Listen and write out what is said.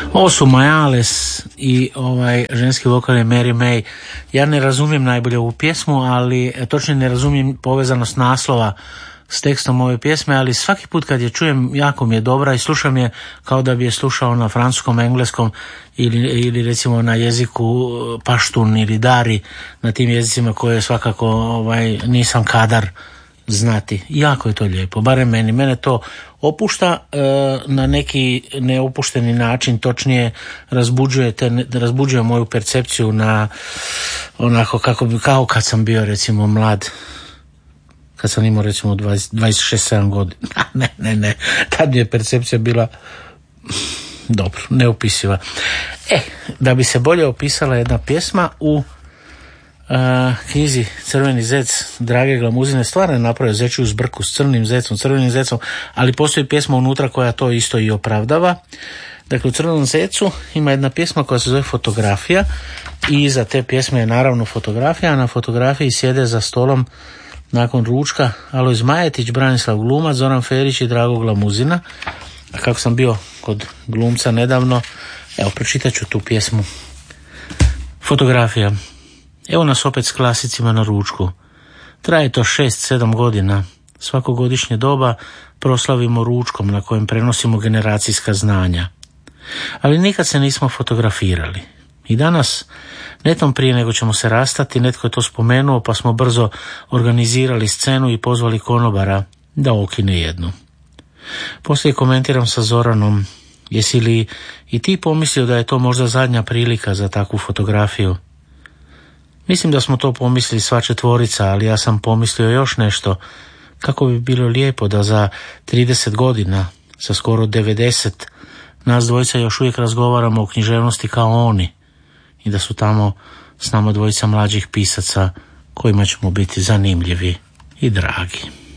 Ovo su Majales i ženski vokal je Mary May. Ja ne razumijem najbolje ovu pjesmu, ali točno ne razumijem povezanost naslova s tekstom ove pjesme, ali svaki put kad je čujem jako mi je dobra i slušam je kao da bi je slušao na francuskom, engleskom ili recimo na jeziku paštun ili dari, na tim jezicima koje svakako nisam kadar znati. Jako je to lijepo, barem meni. Mene to opušta na neki neopušteni način, točnije razbuđuje moju percepciju na onako kao kad sam bio recimo mlad, kad sam imao recimo 26-7 godina. Ne, tad mi je percepcija bila dobro, neopisiva. Da bi se bolje opisala jedna pjesma u knjizi Crveni zec Drage Glamuzine, stvarno je napravio zečju zbrku s crnim zecom, crvenim zecom, ali postoji pjesma unutra koja to isto i opravdava. Dakle, u Crvenom zecu ima jedna pjesma koja se zove Fotografija i iza te pjesme je naravno fotografija, a na fotografiji sjede za stolom nakon ručka Alojz Majetić, Branislav Glumac, Zoran Ferić i Drago Glamuzina. A kako sam bio kod glumca nedavno, evo, pročitat ću tu pjesmu. Fotografija. Evo nas opet s klasicima na ručku. Traje to 6-7 godina. Svako godišnje doba proslavimo ručkom na kojem prenosimo generacijska znanja. Ali nikad se nismo fotografirali. I danas, netom prije nego ćemo se rastati, netko je to spomenuo, pa smo brzo organizirali scenu i pozvali konobara da okine jednu. Poslije komentiram sa Zoranom, jesi li i ti pomislio da je to možda zadnja prilika za takvu fotografiju? Mislim da smo to pomislili sva četvorica, ali ja sam pomislio još nešto. Kako bi bilo lijepo da za 30 godina, sa skoro 90, nas dvojica još uvijek razgovaramo o književnosti kao oni i da su tamo s nama dvojica mlađih pisaca kojima ćemo biti zanimljivi i dragi.